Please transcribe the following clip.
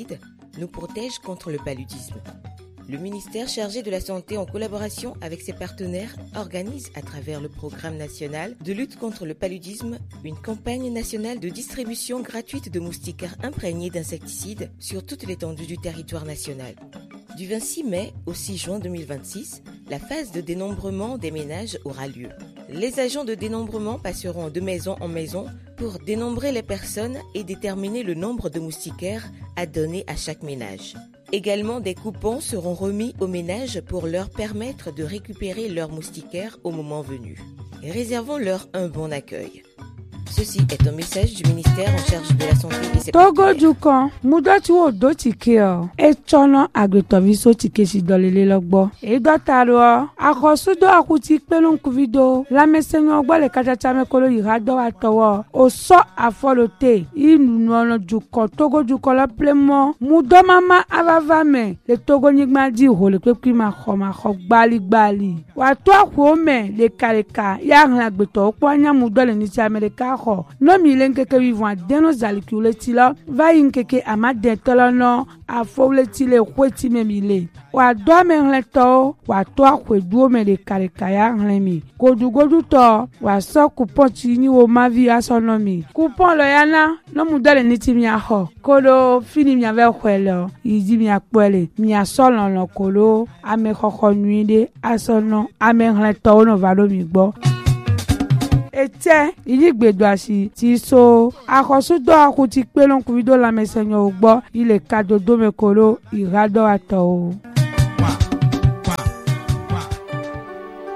insecticides nous protègent contre le paludisme. Le ministère chargé de la Santé, en collaboration avec ses partenaires, organise à travers le programme national de lutte contre le paludisme une campagne nationale de distribution gratuite de moustiquaires imprégnés d'insecticides sur toute l'étendue du territoire national. Du 26 mai au 6 juin 2026, la phase de dénombrement des ménages aura lieu. Les agents de dénombrement passeront de maison en maison pour dénombrer les personnes et déterminer le nombre de moustiquaires à donner à chaque ménage. Également, des coupons seront remis aux ménages pour leur permettre de récupérer leurs moustiquaires au moment venu. Réservons-leur un bon accueil. Ceci est un message du ministère en charge de la santé et ses Togo Dukan, mudoti wo do tike o. E chono agretoviso tike si dolele logbo. E dotaro, akosudo akuti pelon kuvido. La mesenyo ogbo le kachachame kolo irado atowo. O so afolote. Inu nono Dukan, Togo Dukan la plemo. Mudo mama avavame. Le Togo nigma di ho le kwekwi ma gbali. Wato akwome le kareka. Ya ngagbeto okpo anya mudo le nisi Amerika. No mi len keke vivant deno zalikule tila va yin keke amade tolono afole tile kweti memile wa do menleto wa to akwedu me de karikaya nlemi godu to wa so coupon tini wo mavi asonomi coupon lo yana no mudale niti mi aho kodo fini mi ave kwelo yidi mi akpele mi asolo no kolo ame kokko nuide asono ame nleto no vado mi gbo ete iligbedoasi ti so akosudo akuti pelon kuvido la mesenyo ugbo ile kadodo mekolo irado ato.